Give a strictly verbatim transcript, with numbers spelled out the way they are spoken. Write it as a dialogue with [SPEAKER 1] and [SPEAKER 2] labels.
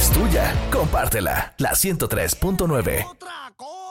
[SPEAKER 1] es tuya. Compártela. La ciento tres punto nueve.
[SPEAKER 2] Otra cosa.